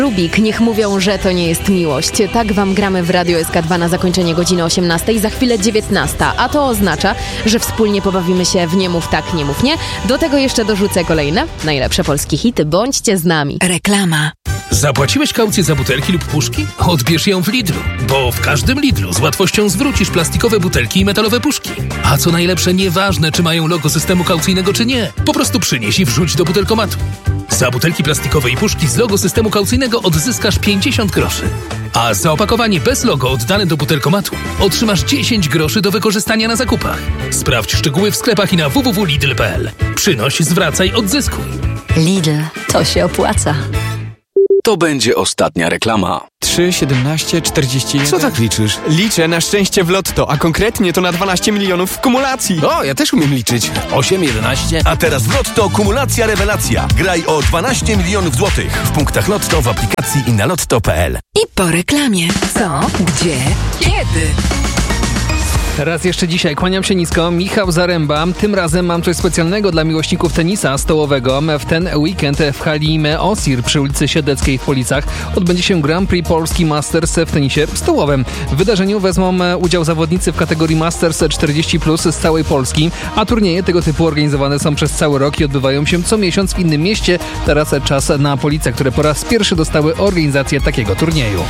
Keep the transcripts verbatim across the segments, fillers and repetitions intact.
Rubik, niech mówią, że to nie jest miłość. Tak wam gramy w Radio S K dwa na zakończenie godziny osiemnastej, za chwilę dziewiętnasta, a to oznacza, że wspólnie pobawimy się w Nie mów tak, nie mów nie. Do tego jeszcze dorzucę kolejne najlepsze polskie hity. Bądźcie z nami. Reklama. Zapłaciłeś kaucję za butelki lub puszki? Odbierz ją w Lidlu, bo w każdym Lidlu z łatwością zwrócisz plastikowe butelki i metalowe puszki. A co najlepsze, nieważne, czy mają logo systemu kaucyjnego, czy nie. Po prostu przynieś i wrzuć do butelkomatu. Za butelki plastikowe i puszki z logo systemu kaucyjnego odzyskasz pięćdziesiąt groszy. A za opakowanie bez logo oddane do butelkomatu otrzymasz dziesięć groszy do wykorzystania na zakupach. Sprawdź szczegóły w sklepach i na w w w kropka lidl kropka p l. Przynoś, zwracaj, odzyskuj. Lidl, to się opłaca. To będzie ostatnia reklama. trzy, siedemnaście, czterdzieści jeden. Co tak liczysz? Liczę na szczęście w lotto, a konkretnie to na dwanaście milionów w kumulacji. O, ja też umiem liczyć. osiem, jedenaście. A teraz w Lotto kumulacja rewelacja. Graj o dwanaście milionów złotych w punktach Lotto, w aplikacji i na lotto kropka p l. I po reklamie. Co? Gdzie? Kiedy? Raz jeszcze dzisiaj kłaniam się nisko, Michał Zaręba. Tym razem mam coś specjalnego dla miłośników tenisa stołowego. W ten weekend w hali Osir przy ulicy Siedleckiej w Policach odbędzie się Grand Prix Polski Masters w tenisie stołowym. W wydarzeniu wezmą udział zawodnicy w kategorii Masters czterdzieści plus z całej Polski, a turnieje tego typu organizowane są przez cały rok i odbywają się co miesiąc w innym mieście. Teraz czas na Police, które po raz pierwszy dostały organizację takiego turnieju.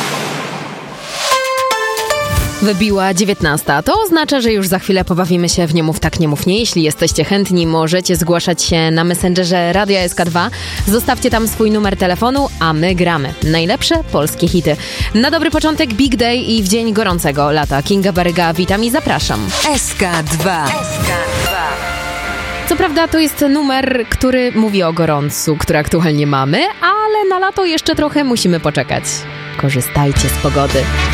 Wybiła dziewiętnasta. To oznacza, że już za chwilę pobawimy się w Nie mów tak, nie mów nie. Jeśli jesteście chętni, możecie zgłaszać się na Messengerze Radia S K dwa. Zostawcie tam swój numer telefonu, a my gramy. Najlepsze polskie hity. Na dobry początek Big Day i w dzień gorącego lata. Kinga Baryga, witam i zapraszam. S K dwa. Co prawda to jest numer, który mówi o gorącu, który aktualnie mamy, ale na lato jeszcze trochę musimy poczekać. Korzystajcie z pogody.